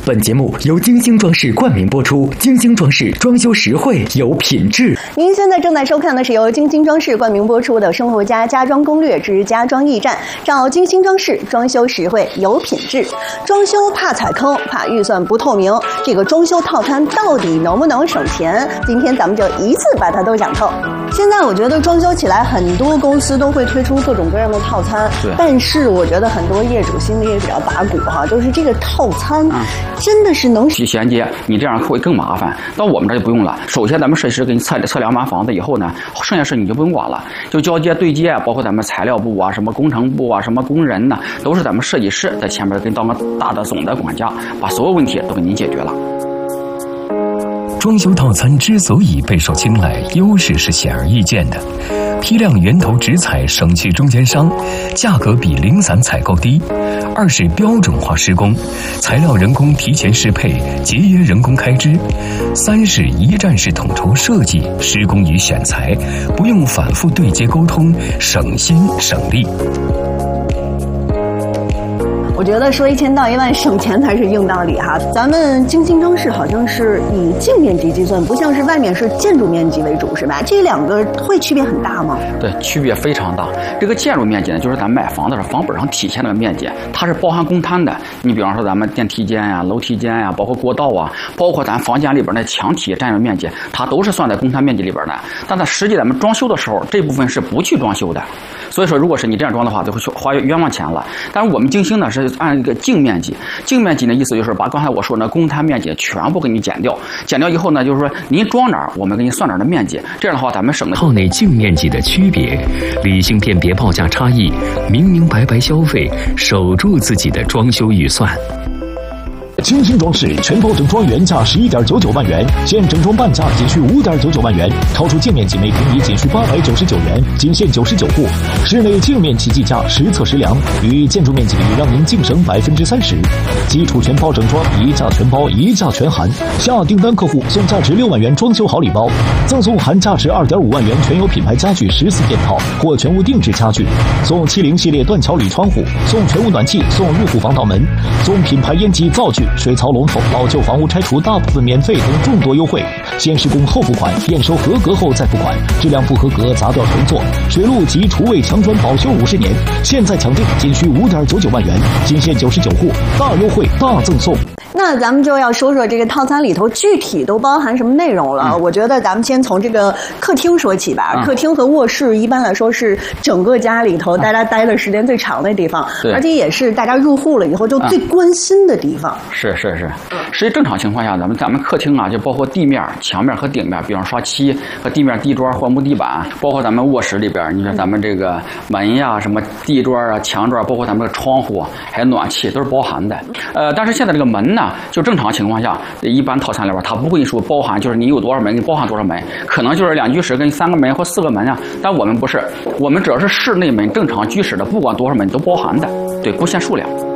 本节目由金星装饰冠名播出，金星装饰装修实惠有品质。 您现在正在收看的是由金星装饰冠名播出的《生活家家装攻略之家装驿站》，找金星装饰，装修实惠有品质。装修怕踩坑，怕预算不透明，这个装修套餐到底能不能省钱？今天咱们就一次把它都讲透。现在我觉得装修起来，很多公司都会推出各种各样的套餐，但是我觉得很多业主心里也比较打鼓哈，就是这个套餐真的是能去衔接，你这样会更麻烦。到我们这就不用了。首先，咱们设计师给你测量完房子以后呢，剩下事你就不用管了，就交接对接，包括咱们材料部啊、什么工程部啊、什么工人呢，都是咱们设计师在前面给你当个大的总的管家，把所有问题都给您解决了。 装修套餐之所以备受青睐，优势是显而易见的。批量源头直采，省去中间商，价格比零散采购低。二是标准化施工，材料人工提前适配，节约人工开支。三是一站式统筹设计施工与选材，不用反复对接沟通，省心省力。 我觉得说1000到1万省钱才是硬道理哈。咱们金星装饰好像是以净面积计算，不像是外面是建筑面积为主，是吧？这两个会区别很大吗？ 对，区别非常大。这个建筑面积呢，就是咱买房的时候房本上体现那个面积，它是包含公摊的。你比方说咱们电梯间呀、楼梯间呀，包括过道啊，包括咱房间里边的墙体占用面积，它都是算在公摊面积里边的。但它实际咱们装修的时候，这部分是不去装修的。所以说，如果是你这样装的话，就会花冤枉钱了。但是我们金星呢是按一个净面积，净面积的意思就是把刚才我说的公摊面积全部给你减掉，减掉以后呢，就是说您装哪儿，我们给你算哪儿的面积。这样的话，咱们省的套内净面积的区别，理性辨别报价差异，明明白白消费，守住自己的装修预算。 金星装饰全包整装原价11.99万元，现整装半价仅需5.99万元，超出净面积每平米仅需899元，仅限99户。室内净面积计价实测实量，与建筑面积比让您净省30%。基础全包整装，一价全包，一价全含。下订单客户送价值6万元装修好礼包，赠送含价值2.5万元全有品牌家具14件套或全屋定制家具，送70系列断桥铝窗户，送全屋暖气，送入户防盗门，送品牌烟机灶具、水槽龙头，老旧房屋拆除大部分免费等众多优惠。先施工后付款，验收合格后再付款，质量不合格砸掉重做。水路及厨卫墙砖保修50年，现在抢订仅需5.99万元，仅限99户，大优惠大赠送。 那咱们就要说说这个套餐里头具体都包含什么内容了。我觉得咱们先从这个客厅说起吧。客厅和卧室一般来说是整个家里头大家待的时间最长的地方，而且也是大家入户了以后就最关心的地方。 是。实际正常情况下，咱们客厅啊，就包括地面、墙面和顶面，比方刷漆和地面地砖或木地板，包括咱们卧室里边，你说咱们这个门呀、什么地砖啊、墙砖，包括咱们的窗户还有暖气都是包含的。但是现在这个门呢，就正常情况下，一般套餐里边它不会说包含，就是你有多少门，你包含多少门，可能就是2居室跟3个门或4个门啊。但我们不是，我们只要是室内门正常居室的，不管多少门都包含的，对，不限数量。